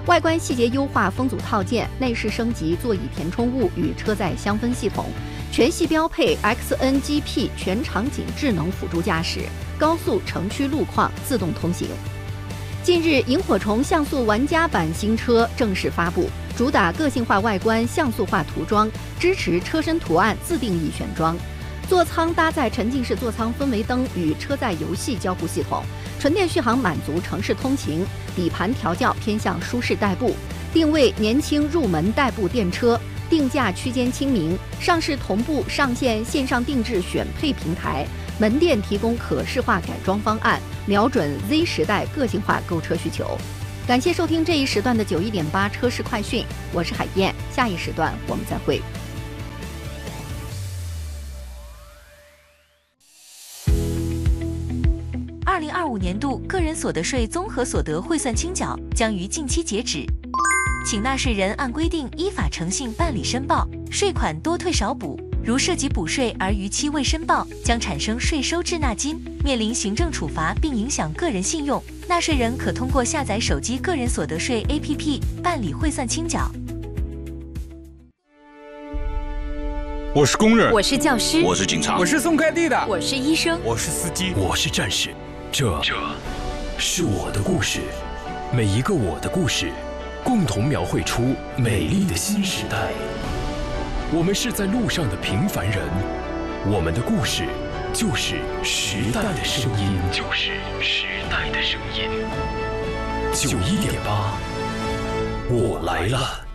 外观细节优化风阻套件，内饰升级座椅填充物与车载香氛系统，全系标配 XNGP 全场景智能辅助驾驶，高速城区路况自动通行。近日，萤火虫像素玩家版新车正式发布，主打个性化外观、像素化涂装，支持车身图案自定义选装。座舱搭载沉浸式座舱氛围灯与车载游戏交互系统，纯电续航满足城市通勤。底盘调教偏向舒适代步，定位年轻入门代步电车，定价区间亲民。上市同步上线线上定制选配平台，门店提供可视化改装方案，瞄准 Z 时代个性化购车需求。感谢收听这一时段的91.8车市快讯，我是海燕，下一时段我们再会。 2025年度个人所得税综合所得汇算清缴将于近期截止，请纳税人按规定依法诚信办理申报，税款多退少补。如涉及补税而逾期未申报，将产生税收滞纳金，面临行政处罚并影响个人信用。纳税人可通过下载手机个人所得税 APP 办理汇算清缴。 我是工人， 我是教师， 我是警察， 我是送快递的， 我是医生， 我是司机， 我是战士。这是我的故事，每一个我的故事，共同描绘出美丽的新时代。我们是在路上的平凡人，我们的故事就是时代的声音，就是时代的声音。91.8，我来了。